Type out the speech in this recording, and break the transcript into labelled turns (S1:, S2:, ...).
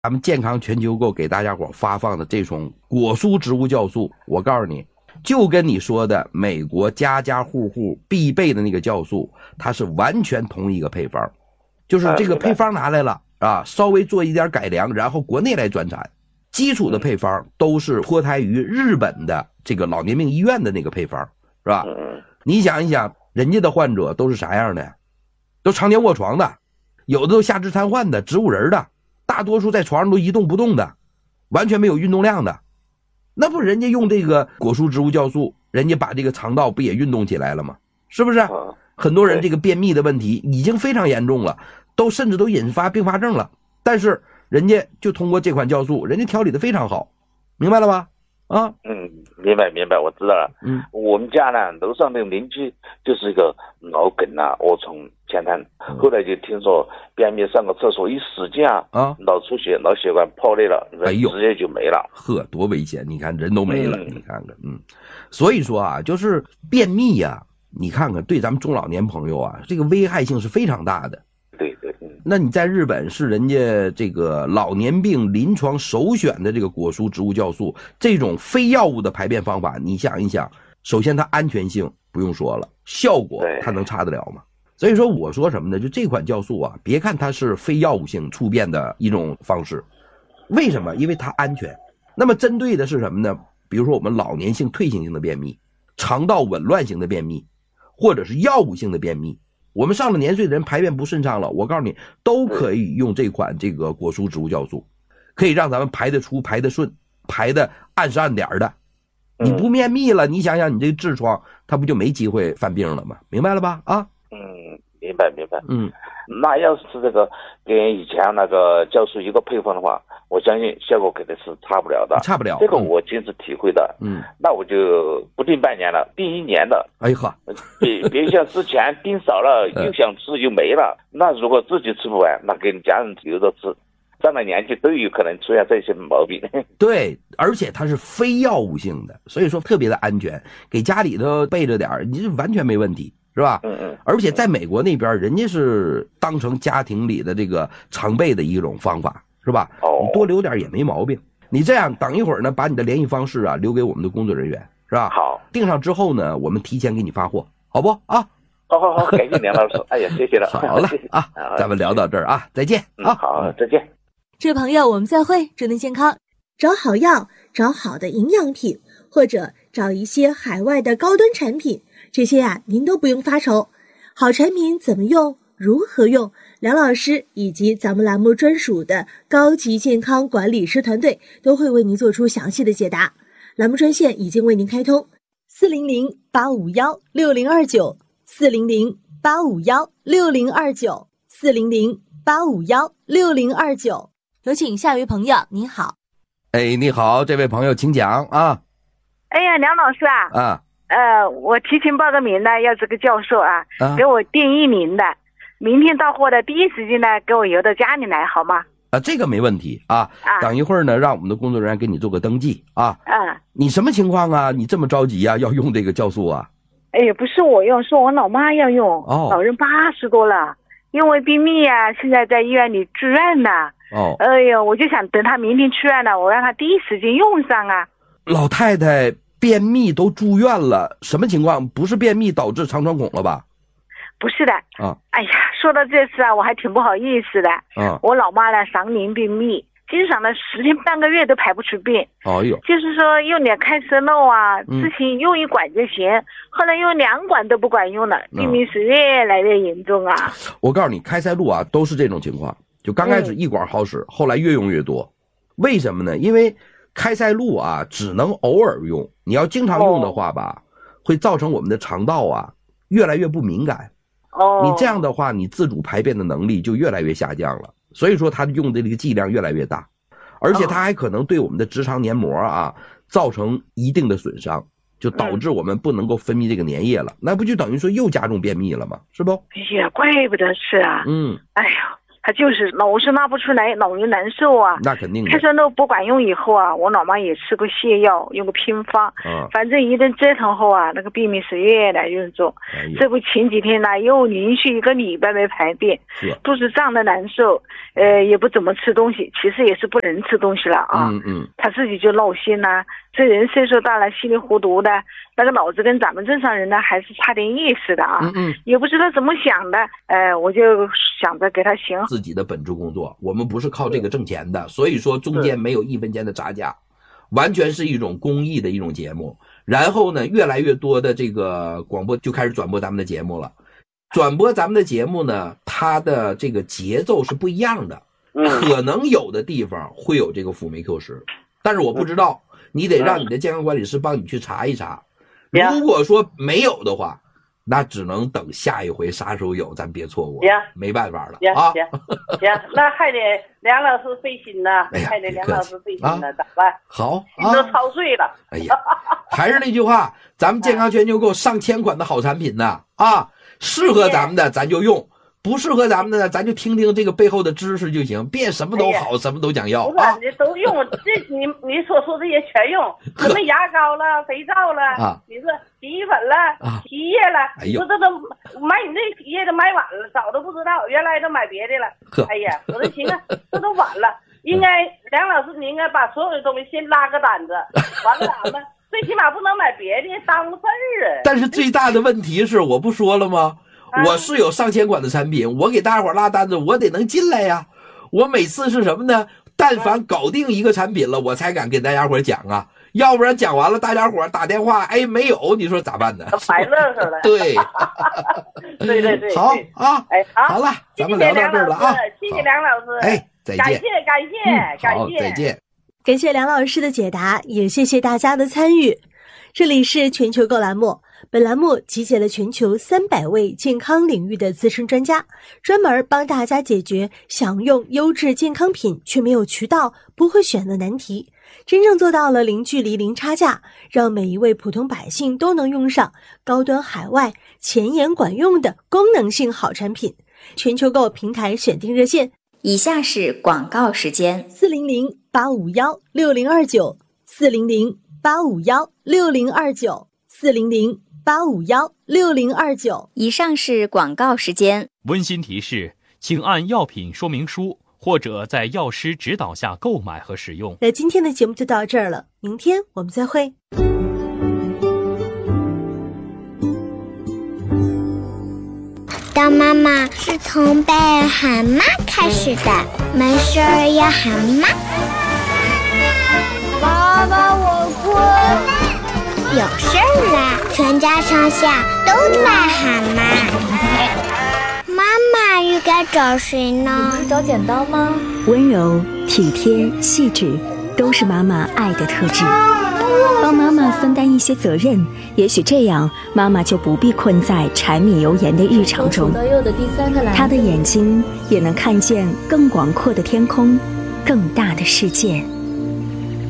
S1: 咱们健康全球购给大家伙发放的这种果蔬植物酵素，我告诉你，就跟你说的美国家家户户必备的那个酵素，它是完全同一个配方，就是这个配方拿来了啊，稍微做一点改良，然后国内来转产。基础的配方都是脱胎于日本的这个老年病医院的那个配方，是吧？你想一想，人家的患者都是啥样的呀？都常年卧床的，有的都下肢瘫痪的，植物人的，大多数在床上都一动不动的，完全没有运动量的。那不人家用这个果蔬植物酵素，人家把这个肠道不也运动起来了吗？是不是？很多人这个便秘的问题已经非常严重了，甚至都引发并发症了，但是人家就通过这款酵素，人家调理的非常好，明白了吧？啊，
S2: 明白，我知道了。我们家呢，楼上的邻居就是一个脑梗啊，卧床偏瘫，后来就听说便秘上个厕所一使劲脑出血，脑血管破裂了，直接就没了。
S1: 呵，多危险！你看人都没了，你看看，所以说啊，就是便秘啊，你看看对咱们中老年朋友啊，这个危害性是非常大的。
S2: 对，
S1: 那你在日本是人家这个老年病临床首选的这个果蔬植物酵素，这种非药物的排便方法，你想一想，首先它安全性不用说了，效果它能差得了吗？所以说我说什么呢？就这款酵素啊，别看它是非药物性促便的一种方式，为什么？因为它安全。那么针对的是什么呢？比如说我们老年性退行性的便秘，肠道紊乱型的便秘，或者是药物性的便秘，我们上了年岁的人排便不顺畅了，我告诉你都可以用这款这个果蔬植物酵素，可以让咱们排得出、排得顺、排得按时按点的。你不便秘了，你想想你这个痔疮它不就没机会犯病了吗？明白了吧？啊，
S2: 明白。那要是这个跟以前那个酵素一个配方的话，我相信效果肯定是差不了的，这个我亲自体会的。那我就不定半年了，定1年的。
S1: 哎呵，
S2: 别像之前定少了又想吃又没了。那如果自己吃不完，那给家人留着吃，上了年纪都有可能出现这些毛病。
S1: 对，而且它是非药物性的，所以说特别的安全，给家里头备着点，你完全没问题。是吧？而且在美国那边，人家是当成家庭里的这个常备的一种方法，是吧？你多留点也没毛病。你这样等一会儿呢，把你的联系方式啊留给我们的工作人员，是吧？
S2: 好，
S1: 订上之后呢，我们提前给你发货，好不啊？
S2: 好，感谢梁老师。哎呀，谢谢了。
S1: 好了啊，咱们聊到这儿啊，再见啊。
S2: 好，再见。
S3: 这位朋友，我们再会，祝您健康。找好药，找好的营养品，或者找一些海外的高端产品。这些您都不用发愁，好产品怎么用，如何用，梁老师以及咱们栏目专属的高级健康管理师团队都会为您做出详细的解答。栏目专线已经为您开通，400-851-6029，400-851-6029，400-851-6029。有请下一位朋友，您好。
S1: 哎，你好，这位朋友请讲啊。
S4: 哎呀，梁老师我提前报个名呢，要这个教授给我订1名的，明天到货的第一时间呢，给我邮到家里来，好吗？
S1: 这个没问题啊。等一会儿呢，让我们的工作人员给你做个登记啊。你什么情况啊？你这么着急啊，要用这个酵素啊？
S4: 哎呀，不是我用，是我老妈要用。老人80多了，因为便秘现在在医院里住院呢。哎呀，我就想等她明天出院了，我让她第一时间用上啊。
S1: 老太太便秘都住院了，什么情况？不是便秘导致肠穿孔了吧？
S4: 不是的。哎呀，说到这事我还挺不好意思的。我老妈呢常年便秘，经常呢10天半个月都排不出便。就是说用点开塞露之前用1管就行，后来用2管都不管用了，便秘是越来越严重啊。
S1: 我告诉你，开塞露都是这种情况，就刚开始1管好使，后来越用越多。为什么呢？因为开塞露只能偶尔用，你要经常用的话吧，会造成我们的肠道越来越不敏感。你这样的话，你自主排便的能力就越来越下降了。所以说它用的这个剂量越来越大，而且它还可能对我们的直肠黏膜造成一定的损伤，就导致我们不能够分泌这个粘液了。那不就等于说又加重便秘了吗？是不？
S4: 哎呀，怪不得是啊。
S1: 哎
S4: 呀， 他就是老是拉不出来，老又难受啊。
S1: 那肯定的。
S4: 开塞露不管用以后啊，我老妈也吃过泻药，用过偏方，反正一顿折腾后啊，那个便秘是越来越重。这不前几天呢，又连续1个礼拜没排便，肚子胀得难受，也不怎么吃东西，其实也是不能吃东西了啊。他自己就闹心啦。这人岁数大了，稀里糊涂的，那个脑子跟咱们正常人呢还是差点意思的啊。也不知道怎么想的，我就想着给他行
S1: 自己的本职工作，我们不是靠这个挣钱的，所以说中间没有1分钱的差价，完全是一种公益的一种节目。然后呢，越来越多的这个广播就开始转播咱们的节目了。转播咱们的节目呢，它的这个节奏是不一样的，可能有的地方会有这个辅酶 Q 十，但是我不知道。你得让你的健康管理师帮你去查一查，如果说没有的话，那只能等下一回啥时候有，咱别错过，没办法了啊。
S5: 行，那还得梁老师费心呢，还得梁老师费心呢，咋办？
S1: 好，
S5: 你都操碎了。
S1: 哎呀，还是那句话，咱们健康全球购上千款的好产品呢，适合咱们的咱就用。不适合咱们的呢，咱就听听这个背后的知识就行，别什么都好，什么都想要
S5: 啊！你都用，这你所说这些全用，什么牙膏了、肥皂了，你说洗衣粉了、洗衣液了，你说这都买你这洗衣液都买晚了，早都不知道，原来都买别的了。哎呀，我说行啊，这都晚了，应该梁老师你应该把所有的东西先拉个单子，完了咱们最起码不能买别的，耽误事儿啊。
S1: 但是最大的问题是，我不说了吗？我是有上千款的产品，我给大家伙拉单子，我得能进来呀。我每次是什么呢？但凡搞定一个产品了，我才敢给大家伙讲啊，要不然讲完了，大家伙打电话，哎，没有，你说咋办呢？
S5: 白乐呵了。
S1: 对，
S5: 对。
S1: 好啊，好了，
S5: 咱
S1: 们聊到这儿了啊。
S5: 谢谢梁老师，
S1: 哎，再见。
S5: 感谢，
S1: 再见。
S3: 感谢梁老师的解答，也谢谢大家的参与。这里是全球购栏目，本栏目集结了全球300位健康领域的资深专家，专门帮大家解决想用优质健康品却没有渠道、不会选的难题，真正做到了零距离、零差价，让每一位普通百姓都能用上高端海外、前沿管用的功能性好产品。全球购平台选定热线：
S6: 以下是广告时间
S3: ，400-851-6029，400-851-6029。
S6: 以上是广告时间。
S7: 温馨提示，请按药品说明书或者在药师指导下购买和使用。
S3: 那今天的节目就到这儿了，明天我们再会。
S8: 当妈妈是从被喊妈开始的，没事儿要喊妈。妈妈，我困。有事儿啦，全家上下都在喊妈。妈妈又该找谁呢？
S9: 找剪刀吗？温柔、体贴、细致，都是妈妈爱的特质。帮妈妈分担一些责任，也许这样妈妈就不必困在柴米油盐的日常中。她的眼睛也能看见更广阔的天空，更大的世界。